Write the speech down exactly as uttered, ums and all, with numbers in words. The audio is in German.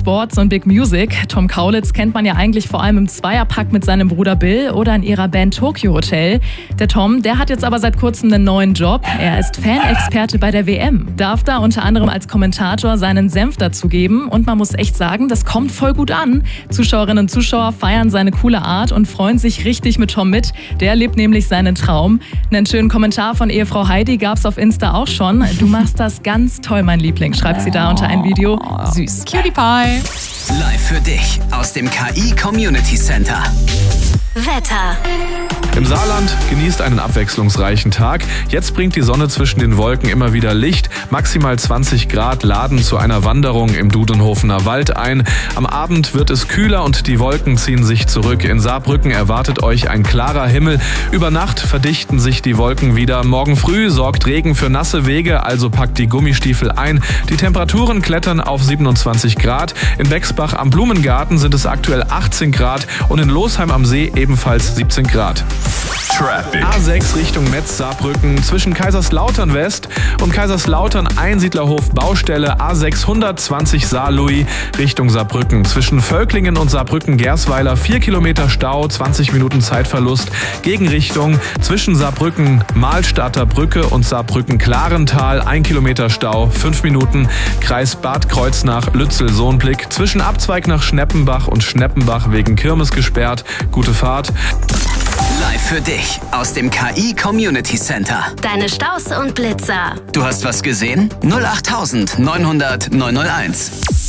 Sports und Big Music. Tom Kaulitz kennt man ja eigentlich vor allem im Zweierpack mit seinem Bruder Bill oder in ihrer Band Tokyo Hotel. Der Tom, der hat jetzt aber seit kurzem einen neuen Job. Er ist Fanexperte bei der W M. Darf da unter anderem als Kommentator seinen Senf dazugeben. Und man muss echt sagen, das kommt voll gut an. Zuschauerinnen und Zuschauer feiern seine coole Art und freuen sich richtig mit Tom mit. Der lebt nämlich seinen Traum. Einen schönen Kommentar von Ehefrau Heidi gab's auf Insta auch schon. Du machst das ganz toll, mein Liebling, schreibt sie da unter ein Video. Süß. Cutie Pie. Live für dich aus dem K I Community Center. Wetter. Im Saarland genießt einen abwechslungsreichen Tag. Jetzt bringt die Sonne zwischen den Wolken immer wieder Licht. Maximal zwanzig Grad laden zu einer Wanderung im Dudenhofener Wald ein. Am Abend wird es kühler und die Wolken ziehen sich zurück. In Saarbrücken erwartet euch ein klarer Himmel. Über Nacht verdichten sich die Wolken wieder. Morgen früh sorgt Regen für nasse Wege, also packt die Gummistiefel ein. Die Temperaturen klettern auf siebenundzwanzig Grad. In Bexbach am Blumengarten sind es aktuell achtzehn Grad und in Losheim am See ebenfalls siebzehn Grad. Traffic. A sechs Richtung Metz-Saarbrücken zwischen Kaiserslautern West und Kaiserslautern Einsiedlerhof Baustelle. A sechs hundertzwanzig Saarlouis Richtung Saarbrücken zwischen Völklingen und Saarbrücken-Gersweiler vier Kilometer Stau, zwanzig Minuten Zeitverlust. Gegenrichtung zwischen Saarbrücken Mahlstadter Brücke und Saarbrücken-Klarental ein Kilometer Stau, fünf Minuten. Kreis Bad Kreuznach Lützel-Sohnblick zwischen Abzweig nach Schneppenbach und Schneppenbach wegen Kirmes gesperrt. Gute Fahrt. Live für dich aus dem K I Community Center. Deine Staus und Blitzer. Du hast was gesehen? null acht neun null null neun null eins.